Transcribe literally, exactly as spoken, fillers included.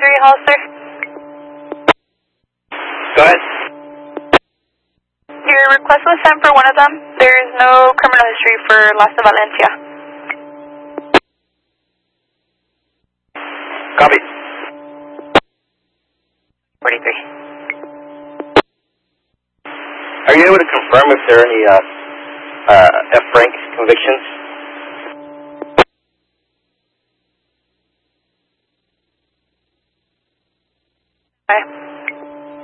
forty-three, Hollister. Go ahead. Your request was sent for one of them. There is no criminal history for Las de Valencia. Copy. forty-three. Are you able to confirm if there are any uh, uh, F rank convictions?